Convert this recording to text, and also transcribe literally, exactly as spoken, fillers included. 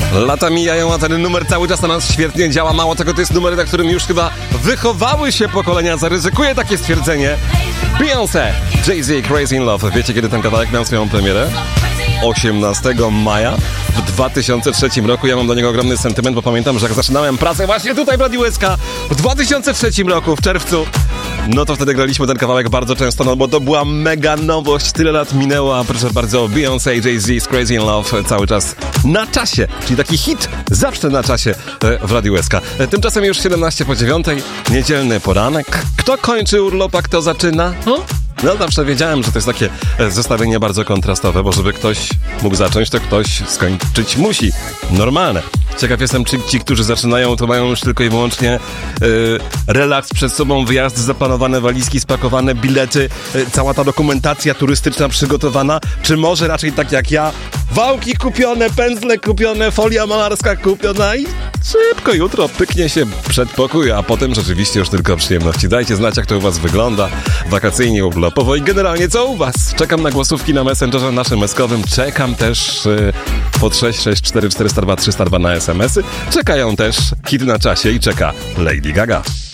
Lata mijają, a ten numer cały czas na nas świetnie działa. Mało tego, to jest numer, na którym już chyba wychowały się pokolenia. Zaryzykuję takie stwierdzenie. Beyoncé, Jay-Z, Crazy in Love. Wiecie, kiedy ten kawałek miał swoją premierę? osiemnastego maja w dwa tysiące trzecim roku. Ja mam do niego ogromny sentyment, bo pamiętam, że jak zaczynałem pracę właśnie tutaj w Radiu S K w dwa tysiące trzecim roku, w czerwcu, no to wtedy graliśmy ten kawałek bardzo często, no bo to była mega nowość. Tyle lat minęło, a proszę bardzo, Beyoncé, Jay-Z, Crazy in Love cały czas na czasie, czyli taki hit zawsze na czasie w Radiu S K. Tymczasem już siedemnaście po dziewiątej, niedzielny poranek. Kto kończy urlop, a kto zaczyna? Hm? No zawsze wiedziałem, że to jest takie zestawienie bardzo kontrastowe, bo żeby ktoś mógł zacząć, to ktoś skończyć musi. Normalne. Ciekaw jestem, czy ci, którzy zaczynają, to mają już tylko i wyłącznie yy, relaks przed sobą, wyjazd, zaplanowane walizki, spakowane bilety, yy, cała ta dokumentacja turystyczna przygotowana, czy może raczej tak jak ja, wałki kupione, pędzle kupione, folia malarska kupiona i szybko jutro pyknie się przedpokój, a potem rzeczywiście już tylko przyjemności. Dajcie znać, jak to u was wygląda, wakacyjnie, urlopowo i generalnie co u was. Czekam na głosówki na Messengerze naszym eskowym, czekam też yy, pod sześć sześć cztery cztery zero dwa trzysta dwa na es em esy. Czekają też hity na czasie i czeka Lady Gaga.